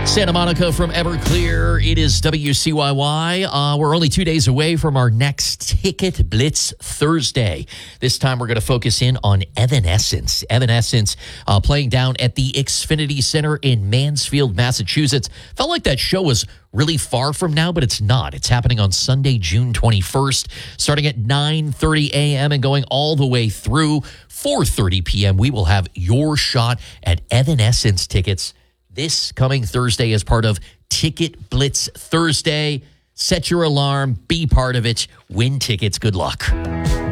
Santa Monica from Everclear. It is WCYY. We're only 2 days away from our next Ticket Blitz Thursday. This time we're going to focus in on Evanescence. Evanescence playing down at the Xfinity Center in Mansfield, Massachusetts. Felt like that show was really far from now, but it's not. It's happening on Sunday, June 21st, starting at 9:30 a.m. and going all the way through 4:30 p.m. We will have your shot at Evanescence tickets this coming Thursday as part of Ticket Blitz Thursday. Set your alarm, be part of it, win tickets. Good luck.